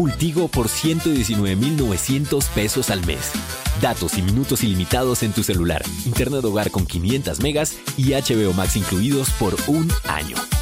Tigo por $119,900 al mes. Datos y minutos ilimitados en tu celular. Internet hogar con 500 megas y HBO Max incluidos por un año.